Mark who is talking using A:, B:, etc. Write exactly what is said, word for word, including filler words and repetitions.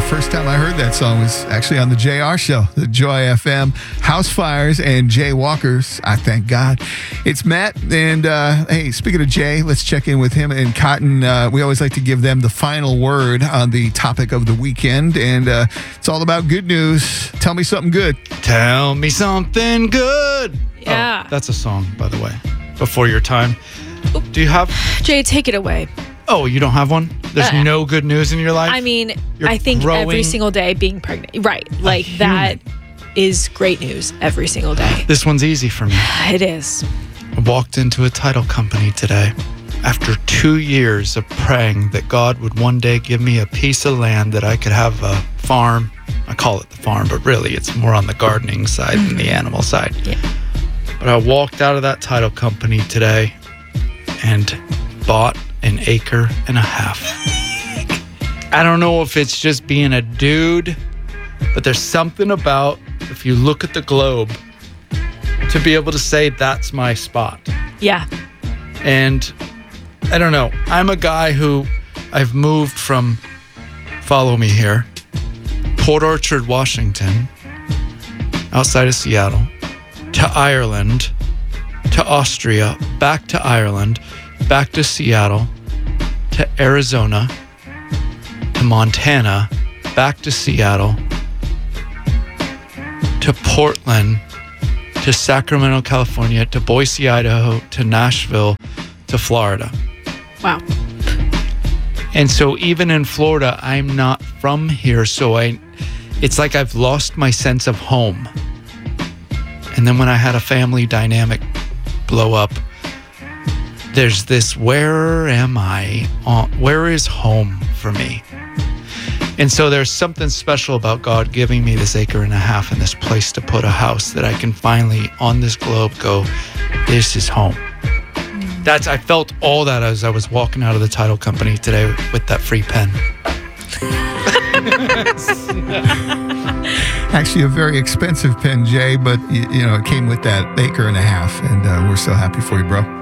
A: first time I heard that song was actually on the J R show, the Joy F M. House Fires and Jay Walkers, I thank God. It's Matt, and uh, hey, speaking of Jay, let's check in with him and Cotton. Uh, we always like to give them the final word on the topic of the weekend, and uh, it's all about good news. Tell me something good.
B: Tell me something good.
C: Yeah.
B: Oh, that's a song, by the way, before your time. Do you have...
C: Jay, take it away.
B: Oh, you don't have one? There's
C: Uh,
B: no good news in your life?
C: I mean,
B: You're
C: I think
B: growing
C: every single day being pregnant. Right. Like,
B: human.
C: that is great news every single day.
B: This one's easy for me.
C: It is.
B: I walked into a title company today after two years of praying that God would one day give me a piece of land that I could have a farm. I call it the farm, but really it's more on the gardening side than the animal side.
C: Yeah.
B: But I walked out of that title company today and bought an acre and a half. I don't know if it's just being a dude, but there's something about, if you look at the globe, to be able to say that's my spot.
C: Yeah.
B: And I don't know. I'm a guy who I've moved from, follow me here, Port Orchard, Washington, outside of Seattle, to Ireland, to Austria, back to Ireland, back to Seattle, to Arizona, to Montana, back to Seattle, to Portland, to Sacramento, California, to Boise, Idaho, to Nashville, to Florida.
C: Wow.
B: And so even in Florida, I'm not from here, so I, it's like I've lost my sense of home. And then when I had a family dynamic blow up, there's this, where am I? Uh, where is home for me? And so there's something special about God giving me this acre and a half and this place to put a house that I can finally, on this globe, go, this is home. That's, I felt all that as I was walking out of the title company today with that free pen.
A: Actually, a very expensive pen, Jay, but, you, you know, it came with that acre and a half, and uh, we're so happy for you, bro.